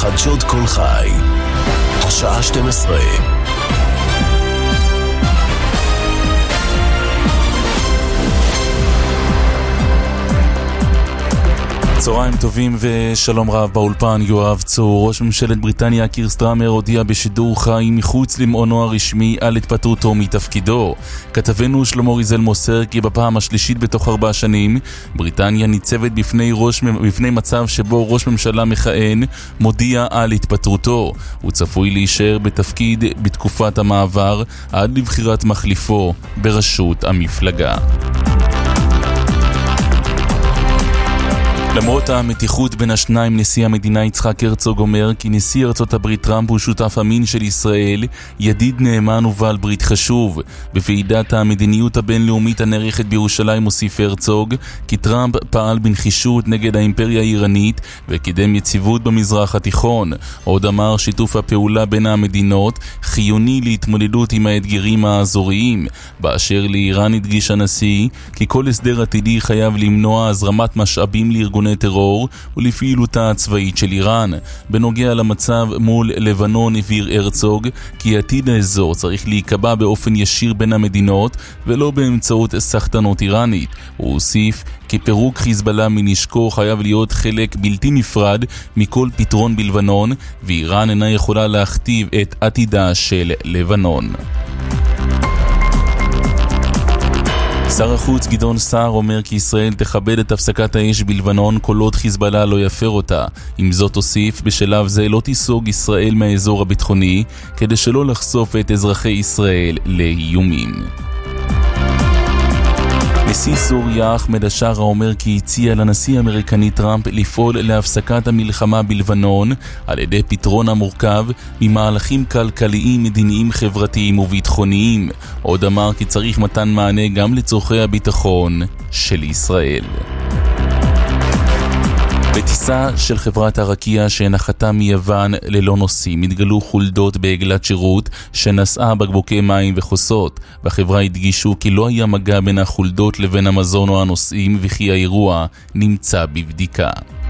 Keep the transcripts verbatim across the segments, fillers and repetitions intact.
חדשות כל חי, השעה שתים עשרה. צהריים טובים ושלום רב, באולפן יואב צור. ראש ממשלת בריטניה קיר סטארמר הודיע בשידור חי מחוץ למעונו הרשמי על התפטרותו מתפקידו. כתבנו שלמה ריזל מוסר כי בפעם השלישית בתוך ארבע שנים בריטניה ניצבת בפני, ראש, בפני מצב שבו ראש ממשלה מכהן מודיע על התפטרותו. הוא צפוי להישאר בתפקיד בתקופת המעבר עד לבחירת מחליפו בראשות המפלגה. למרות המתיחות בין השניים, נשיא המדינה יצחק הרצוג אומר כי נשיא ארצות הברית טראמפ הוא שותף אמין של ישראל, ידיד נאמן ובעל ברית חשוב. בוועידת המדיניות הבינלאומית הנערכת בירושלים הוסיף הרצוג כי טראמפ פעל בנחישות נגד האימפריה האיראנית וקידם יציבות במזרח התיכון. עוד אמר שיתוף הפעולה בין המדינות חיוני להתמודדות עם האתגרים האזוריים. באשר לאיראן הדגיש הנשיא כי כל הסדר עתידי חייב למנוע הזרמת משאבים לארגון טרור ולפעילותה הצבאית של איראן. בנוגע למצב מול לבנון הבהיר הרצוג כי עתיד האזור צריך להיקבע באופן ישיר בין המדינות ולא באמצעות סחטנות איראנית. הוא הוסיף כי פירוק חיזבאללה מנשקו חייב להיות חלק בלתי נפרד מכל פתרון בלבנון, ואיראן אינה יכולה להכתיב את עתידה של לבנון. שר החוץ גדעון סער אומר כי ישראל תכבד את הפסקת האש בלבנון כל עוד חיזבאללה לא יפר אותה. עם זאת הוסיף, בשלב זה לא תיסוג ישראל מהאזור הביטחוני כדי שלא לחשוף את אזרחי ישראל לאיומים. נשיא סוריה אחמד השארה אומר כי הציע לנשיא האמריקני טראמפ לפעול להפסקת המלחמה בלבנון על ידי פתרון המורכב ממהלכים כלכליים, מדיניים, חברתיים וביטחוניים. עוד אמר כי צריך מתן מענה גם לצורכי הביטחון של ישראל. בטיסה של חברת הרקיע שנחתה מיוון ללא נוסעים התגלו חולדות בעגלת שירות שנסעה בקבוקי מים וחוסות. בחברה הדגישו כי לא היה מגע בין החולדות לבין המזון או הנוסעים וכי האירוע נמצא בבדיקה.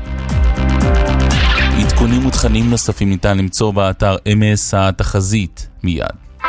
עדכונים ותכנים נוספים ניתן למצוא באתר אמס התחזית מיד.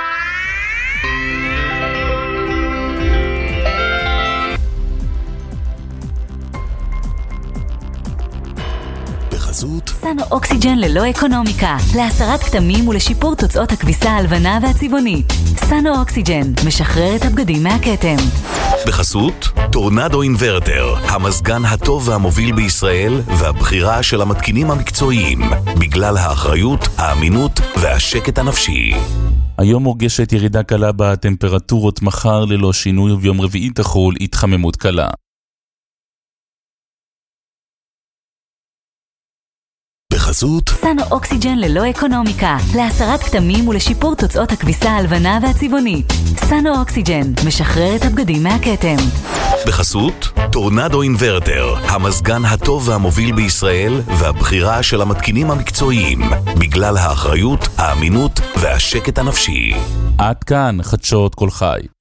סנו אוקסיג'ן ללא אקונומיקה, להסרת כתמים ולשיפור תוצאות הכביסה הלבנה והצבעונית. סנו אוקסיג'ן משחרר את הבגדים מהכתם. בחסות טורנדו אינברטר, המזגן הטוב והמוביל בישראל והבחירה של המתקינים המקצועיים בגלל האחריות, האמינות והשקט הנפשי. היום מורגשת ירידה קלה בטמפרטורות, מחר ללא שינוי וביום רביעי תחול התחממות קלה. בחסות סנו אוקסיג'ן ללא אקונומיקה, להסרת כתמים ולשיפור תוצאות הכביסה הלבנה והצבעונית. סנו אוקסיג'ן משחרר את הבגדים מהכתם. בחסות טורנדו אינברטר, המזגן הטוב והמוביל בישראל והבחירה של המתקינים המקצועיים בגלל האחריות, האמינות והשקט הנפשי. עד כאן חדשות כל חי.